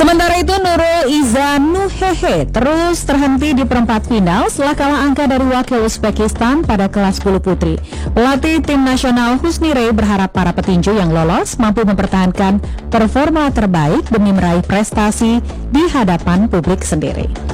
Sementara itu Nurul Iza Nuhehe terus terhenti di perempat final setelah kalah angka dari wakil Uzbekistan pada kelas bulu putri. Pelatih tim nasional Husni Rey berharap para petinju yang lolos mampu mempertahankan performa terbaik demi meraih prestasi di hadapan publik sendiri.